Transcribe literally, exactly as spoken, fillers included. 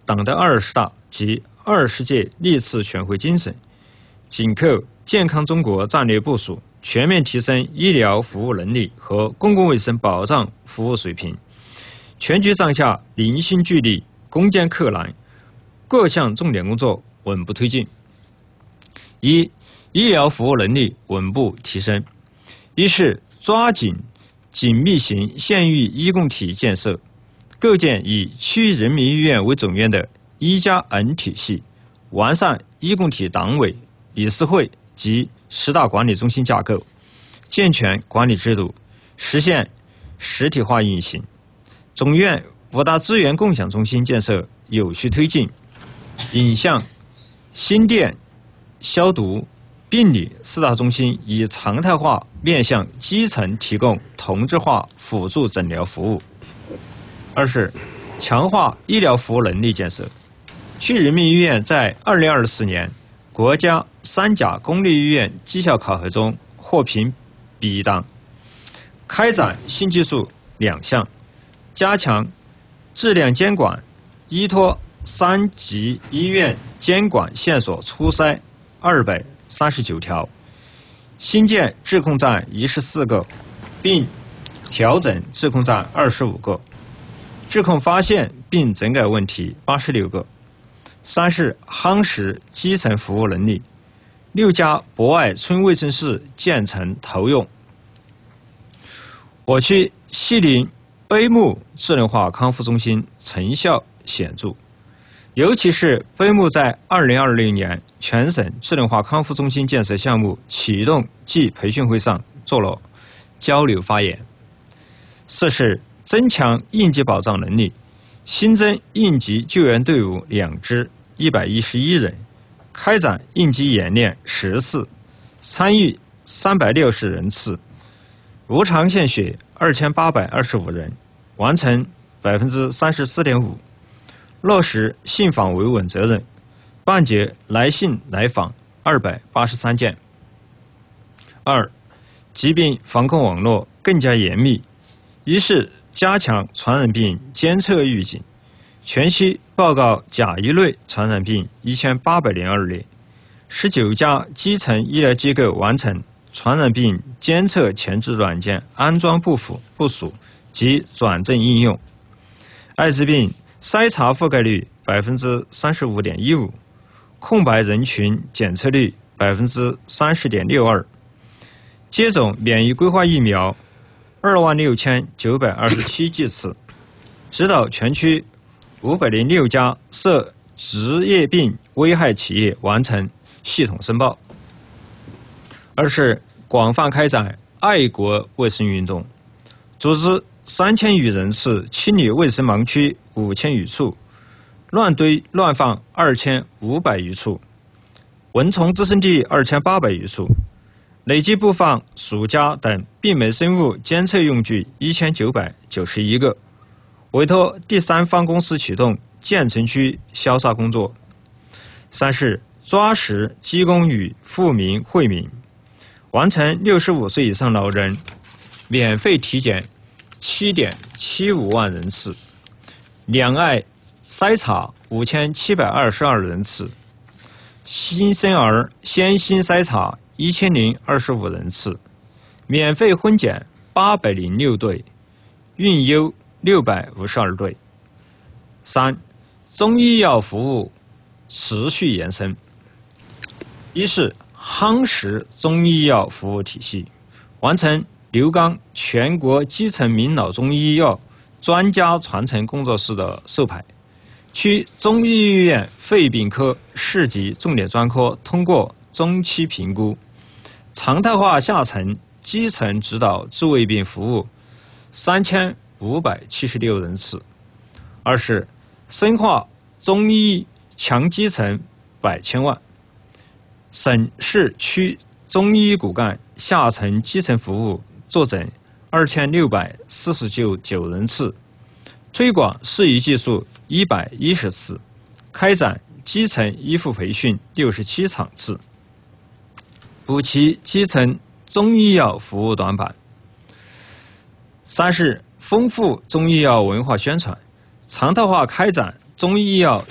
党的二十大及二十届历次全会精神，紧扣健康中国战略部署，全面提升医疗服务能力和公共卫生保障服务水平，全局上下凝心聚力，攻坚克难，各项重点工作稳步推进。一、医疗服务能力稳步提升。一是抓紧紧密型县域医共体建设，构建以区域人民医院为总院的医加 N 体系，完善医共体党委、理事会及十大管理中心架构，健全管理制度，实现实体化运行。总院五大资源共享中心建设有序推进，影像、心电、消毒、病理四大中心以常态化面向基层提供同质化辅助诊疗服务。二是强化医疗服务能力建设。区人民医院在二零二四年国家三甲公立医院绩效考核中获评 B 档，开展新技术两项，加强质量监管，依托三级医院监管线索初筛二百三十九条，新建质控站一十四个，并调整质控站二十五个，质控发现并整改问题八十六个。三是夯实基层服务能力，六家博爱村卫生室建成投用。我区西陵碑木智能化康复中心成效显著，尤其是碑木在二零二零年全省智能化康复中心建设项目启动暨培训会上做了交流发言。四是增强应急保障能力，新增应急救援队伍两支，一百一十一人，开展应急演练十次，参与三百六十人次，无偿献血二千八百二十五人，完成百分之三十四点五，落实信访维稳责任，办结来信来访二百八十三件。二、疾病防控网络更加严密。一是加强传染病监测预警，全区报告甲一类传染病一千八百零二例，十九家基层医疗机构完成传染病监测前置软件安装部署部署及转正应用。艾滋病筛查覆盖率百分之三十五点一五，空白人群检测率百分之三十点六二，接种免疫规划疫苗二万六千九百二十七剂次，指导全区五百零六家涉职业病危害企业完成系统申报。二是广泛开展爱国卫生运动，组织三千余人次清理卫生盲区五千余处，乱堆乱放二千五百余处，蚊虫滋生地二千八百余处，累计布放鼠夹等病媒生物监测用具一千九百九十一个，委托第三方公司启动建成区消杀工作。三是抓实鸡公与富民惠民，完成六十五岁以上老人免费体检七点七五万人次，两爱筛查五千七百二十二人次，新生儿先心筛查一千零二十五人次，免费婚检八百零六对，孕优六百五十二对。三、中医药服务持续延伸。一是夯实中医药服务体系，完成刘刚全国基层民老中医药专家传承工作室的授牌，区中医医院肺病科市级重点专科通过中期评估，常态化下沉基层指导治胃病服务三千五百七十六人次。二是深化中医强基层百千万，省市区中医骨干下沉基层服务坐诊二千六百四十九人次，推广适宜技术一百一十次，开展基层医护培训六十七场次，补齐基层中医药服务短板。三是丰富中医药文化宣传，常态化开展中医药